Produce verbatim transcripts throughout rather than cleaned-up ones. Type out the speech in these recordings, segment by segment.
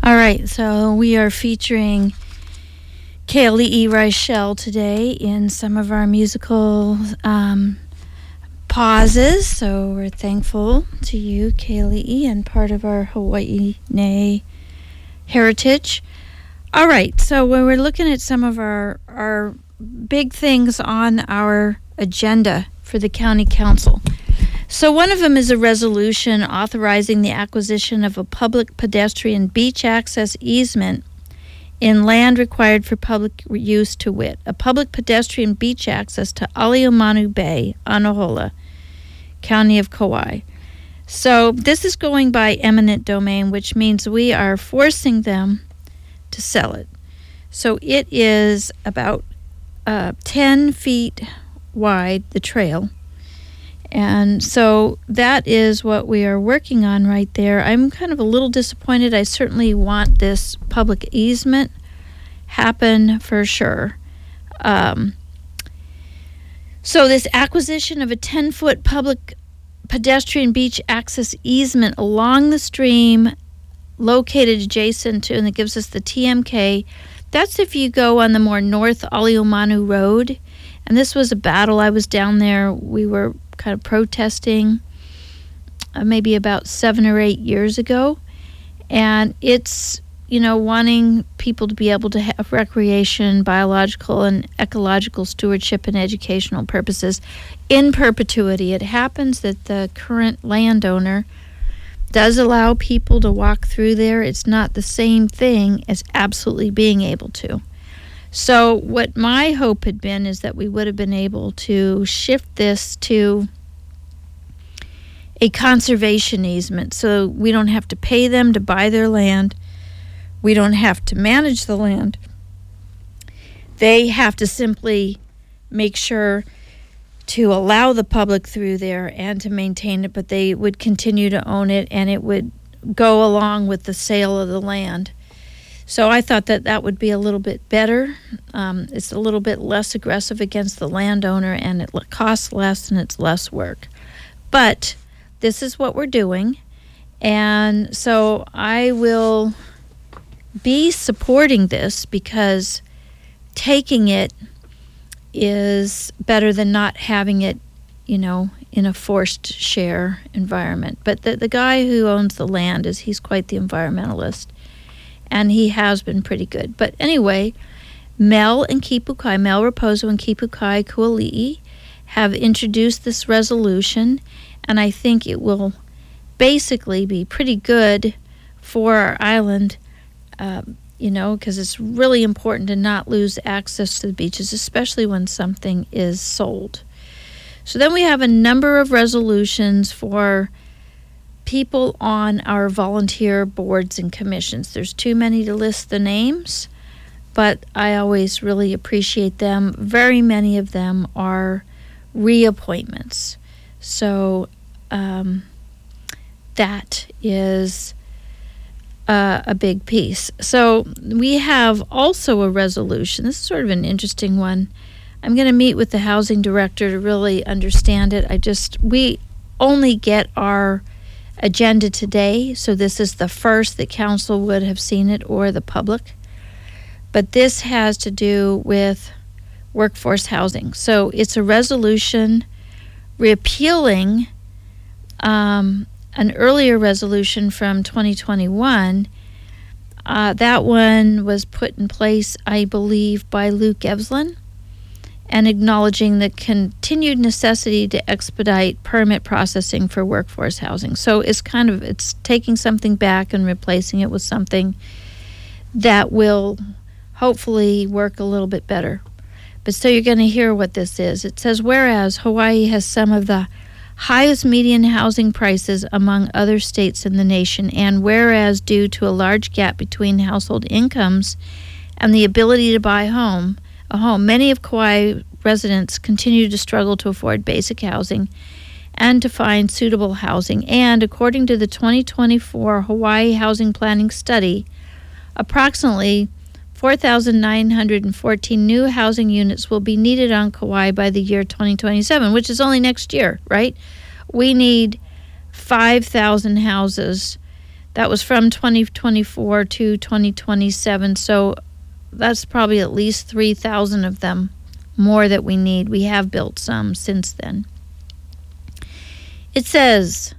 All right, so we are featuring Kaylee Reichel today in some of our musical um, pauses. So we're thankful to you, Kaylee, and part of our Hawaii Nei heritage. All right, so when we're looking at some of our our big things on our agenda for the county council. So one of them is a resolution authorizing the acquisition of a public pedestrian beach access easement in land required for public use, to wit, a public pedestrian beach access to Aliomanu Bay, Anahola, County of Kauai. So this is going by eminent domain, which means we are forcing them to sell it. So it is about uh, ten feet wide, the trail. And so that is what we are working on right there. I'm kind of a little disappointed. I certainly want this public easement happen for sure. Um, so this acquisition of a ten-foot public pedestrian beach access easement along the stream located adjacent to, and it gives us the T M K. That's if you go on the more north Aliomanu Road. And this was a battle. I was down there. We were kind of protesting uh, maybe about seven or eight years ago. And it's, you know, wanting people to be able to have recreation, biological and ecological stewardship and educational purposes in perpetuity. It happens that the current landowner does allow people to walk through there. It's not the same thing as absolutely being able to. So what my hope had been is that we would have been able to shift this to a conservation easement, so we don't have to pay them to buy their land. We don't have to manage the land. They have to simply make sure to allow the public through there and to maintain it, but they would continue to own it, and it would go along with the sale of the land. So I thought that that would be a little bit better. Um, it's a little bit less aggressive against the landowner, and it costs less and it's less work. But this is what we're doing, and so I will be supporting this because taking it is better than not having it, you know, in a forced share environment. But the, the guy who owns the land, is he's quite the environmentalist. And he has been pretty good. But anyway, Mel and Kipukai, Mel Raposo and Kipukai Kuali'i have introduced this resolution, and I think it will basically be pretty good for our island, uh, you know, because it's really important to not lose access to the beaches, especially when something is sold. So then we have a number of resolutions for people on our volunteer boards and commissions. There's too many to list the names, but I always really appreciate them. Very many of them are reappointments. So um, that is uh, a big piece. So we have also a resolution. This is sort of an interesting one. I'm going to meet with the housing director to really understand it. I just, we only get our agenda today, so this is the first that council would have seen it, or the public. But this has to do with workforce housing. So it's a resolution repealing um, an earlier resolution from twenty twenty-one. Uh, that one was put in place, I believe, by Luke Evslin, and acknowledging the continued necessity to expedite permit processing for workforce housing. So it's kind of, it's taking something back and replacing it with something that will hopefully work a little bit better. But so you're going to hear what this is. It says, whereas Hawaii has some of the highest median housing prices among other states in the nation, and whereas due to a large gap between household incomes and the ability to buy home, a home, many of Kauai residents continue to struggle to afford basic housing and to find suitable housing. And according to the twenty twenty-four Hawaii Housing Planning Study, approximately four thousand nine hundred fourteen new housing units will be needed on Kauai by the year twenty twenty-seven, which is only next year, right? We need five thousand houses That was from twenty twenty-four to twenty twenty-seven, so that's probably at least three thousand of them more that we need. We have built some since then. It says,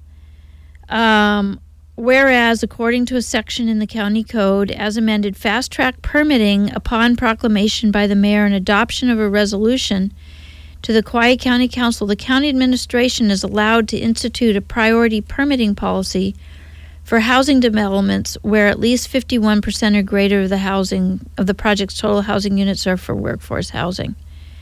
um, whereas according to a section in the county code, as amended, fast-track permitting upon proclamation by the mayor and adoption of a resolution to the Kauai County Council, the county administration is allowed to institute a priority permitting policy for housing developments where at least fifty-one percent or greater of the housing of the project's total housing units are for workforce housing.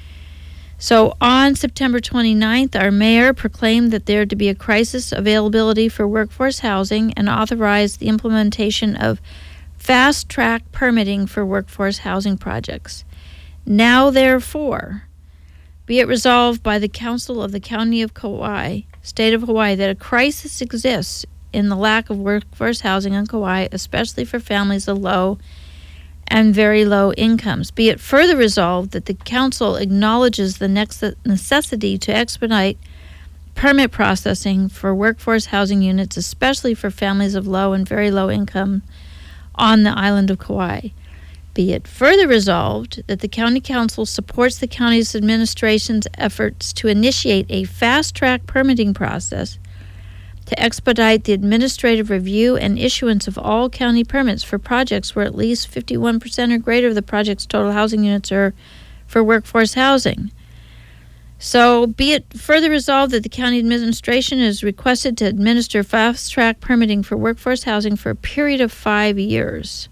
So on September twenty-ninth, our mayor proclaimed that there to be a crisis availability for workforce housing and authorized the implementation of fast-track permitting for workforce housing projects. Now, therefore, be it resolved by the Council of the County of Kauai, State of Hawaii, that a crisis exists in the lack of workforce housing on Kauai, especially for families of low and very low incomes. Be it further resolved that the Council acknowledges the next necessity to expedite permit processing for workforce housing units, especially for families of low and very low income on the island of Kauai. Be it further resolved that the County Council supports the county's administration's efforts to initiate a fast-track permitting process to expedite the administrative review and issuance of all county permits for projects where at least fifty-one percent or greater of the project's total housing units are for workforce housing. So be it further resolved that the county administration is requested to administer fast-track permitting for workforce housing for a period of five years.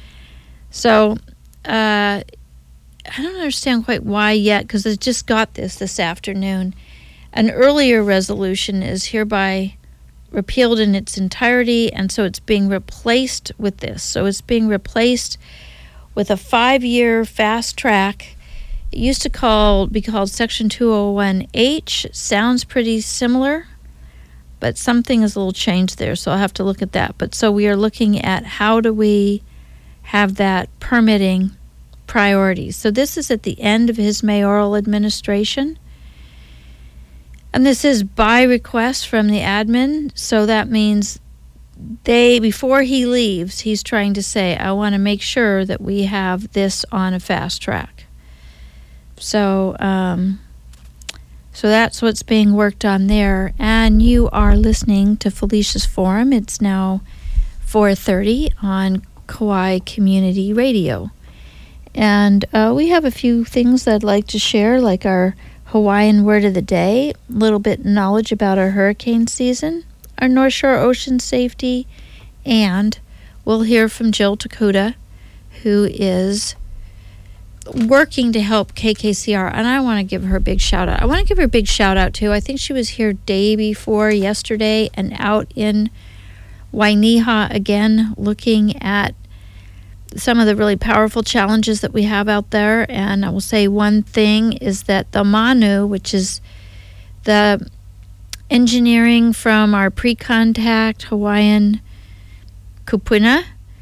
So uh, I don't understand quite why yet, because I just got this this afternoon. An earlier resolution is hereby repealed in its entirety, and so it's being replaced with this. So it's being replaced with a five-year fast track. It used to call be called Section two oh one H. Sounds pretty similar, but something is a little changed there, so I'll have to look at that. But so we are looking at how do we have that permitting priorities. So this is at the end of his mayoral administration. And this is by request from the admin, so that means they, before he leaves, he's trying to say, I want to make sure that we have this on a fast track. So, um, so that's what's being worked on there. And you are listening to Felicia's Forum. It's now four thirty on Kauai Community Radio. And uh, we have a few things that I'd like to share, like our Hawaiian word of the day, a little bit knowledge about our hurricane season, our North Shore ocean safety, and we'll hear from Jill Takuda, who is working to help K K C R, and I want to give her a big shout out. I want to give her a big shout out too. I think she was here day before yesterday and out in Wainiha again looking at some of the really powerful challenges that we have out there. And I will say one thing is that the Manu, which is the engineering from our pre-contact Hawaiian kupuna,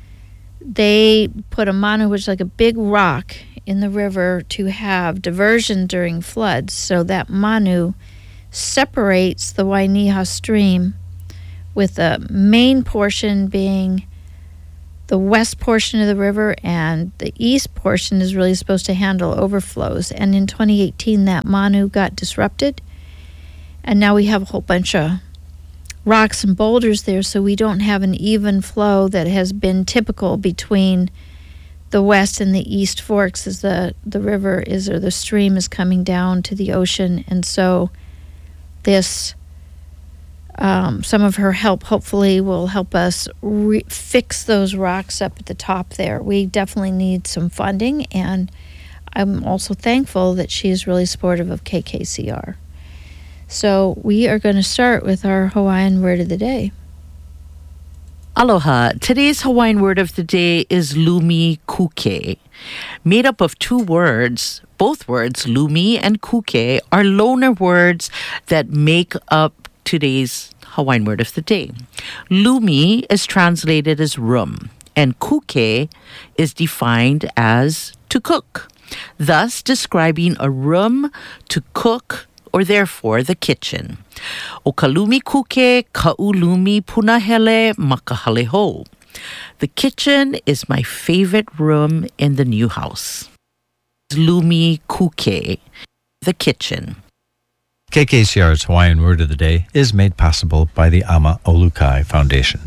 they put a Manu, which is like a big rock in the river, to have diversion during floods. So that Manu separates the Wainiha stream, with the main portion being the west portion of the river, and the east portion is really supposed to handle overflows. And in twenty eighteen, that Manu got disrupted, and now we have a whole bunch of rocks and boulders there, so we don't have an even flow that has been typical between the west and the east forks as the, the river is, or the stream is coming down to the ocean. And so this Um, some of her help hopefully will help us re- fix those rocks up at the top there. We definitely need some funding, and I'm also thankful that she is really supportive of K K C R. So we are going to start with our Hawaiian word of the day. Aloha. Today's Hawaiian word of the day is lumi kuke. Made up of two words, both words, lumi and kuke, are loaner words that make up today's Hawaiian word of the day. Lumi is translated as room, and kuke is defined as to cook, thus describing a room to cook or therefore the kitchen. O ka lumi kuke, ka'u lumi punahele makahaleho. The kitchen is my favorite room in the new house. Lumi kuke, the kitchen. K K C R's Hawaiian Word of the Day is made possible by the Ama Olukai Foundation.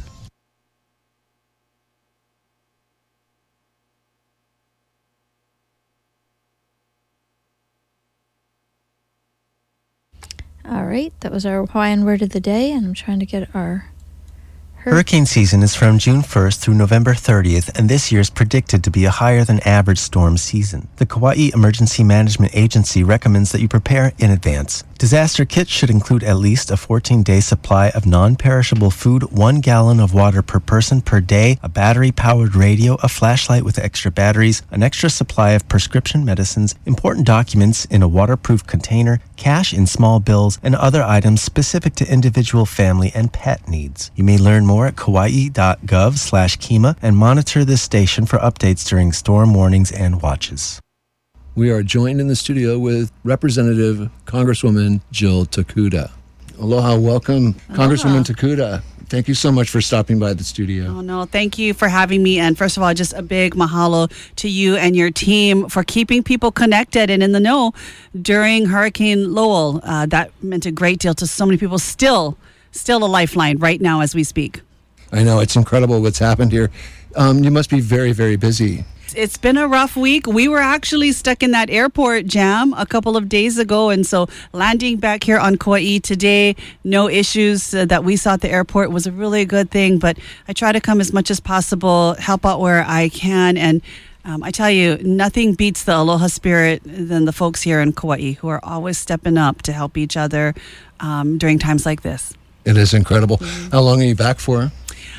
All right, that was our Hawaiian Word of the Day, and I'm trying to get our... Hurricane season is from June first through November thirtieth, and this year is predicted to be a higher than average storm season. The Kauai Emergency Management Agency recommends that you prepare in advance. Disaster kits should include at least a fourteen-day supply of non-perishable food, one gallon of water per person per day, a battery-powered radio, a flashlight with extra batteries, an extra supply of prescription medicines, important documents in a waterproof container, cash in small bills, and other items specific to individual family and pet needs. You may learn more at kauai.gov slash Kima and monitor this station for updates during storm warnings and watches. We are joined in the studio with Representative Congresswoman Jill Takuda. Aloha, welcome, Aloha. Congresswoman Takuda. Thank you so much for stopping by the studio. Oh, no, thank you for having me. And first of all, just a big mahalo to you and your team for keeping people connected and in the know during Hurricane Lowell. Uh, that meant a great deal to so many people. Still, still a lifeline right now as we speak. I know, it's incredible what's happened here. Um, you must be very, very busy. It's been a rough week. We were actually stuck in that airport jam a couple of days ago. And so landing back here on Kauai today, no issues uh, that we saw at the airport was a really good thing. But I try to come as much as possible, help out where I can. And um, I tell you, nothing beats the aloha spirit than the folks here in Kauai who are always stepping up to help each other um, during times like this. It is incredible. Mm-hmm. How long are you back for?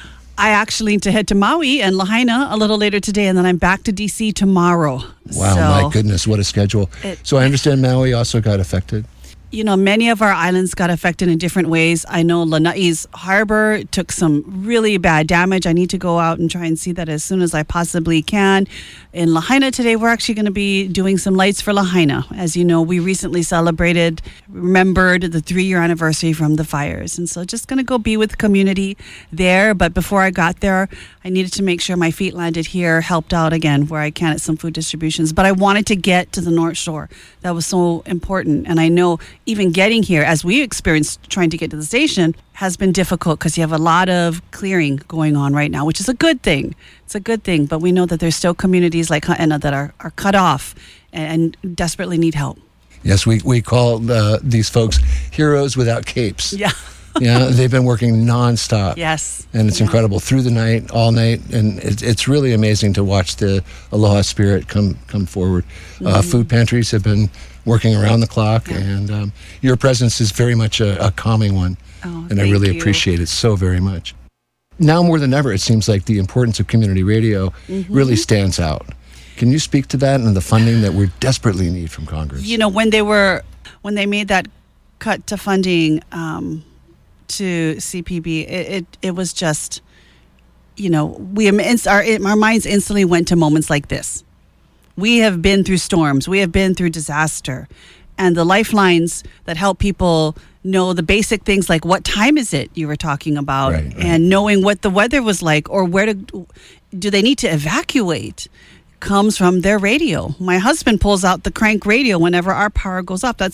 I actually need to head to Maui and Lahaina a little later today, and then I'm back to D C tomorrow. Wow, so, my goodness, what a schedule. It, so I understand Maui also got affected. You know, many of our islands got affected in different ways. I know Lanai's harbor took some really bad damage. I need to go out and try and see that as soon as I possibly can. In Lahaina today, we're actually going to be doing some lights for Lahaina. As you know, we recently celebrated, remembered the three-year anniversary from the fires. And so just going to go be with the community there. But before I got there, I needed to make sure my feet landed here, helped out again where I can at some food distributions. But I wanted to get to the North Shore. That was so important. And I know even getting here, as we experienced trying to get to the station, has been difficult because you have a lot of clearing going on right now, which is a good thing. It's a good thing, but we know that there's still communities like Ha'ena that are, are cut off and, and desperately need help. Yes, we, we call uh, these folks heroes without capes. Yeah. Yeah, they've been working nonstop. Yes. And it's yeah. incredible through the night, all night. And it, it's really amazing to watch the aloha spirit come, come forward. Mm-hmm. Uh, food pantries have been working around the clock, yeah. and um, your presence is very much a, a calming one. Oh, and I really you. appreciate it so very much. Now more than ever, it seems like the importance of community radio mm-hmm. really stands out. Can you speak to that and the funding that we desperately need from Congress? You know, when they were, when they made that cut to funding um, to C P B, it, it it was just, you know, we our our minds instantly went to moments like this. We have been through storms. We have been through disaster. And the lifelines that help people know the basic things like what time is it you were talking about, right, right. and knowing what the weather was like or where to, do they need to evacuate, comes from their radio. My husband pulls out the crank radio whenever our power goes off. That's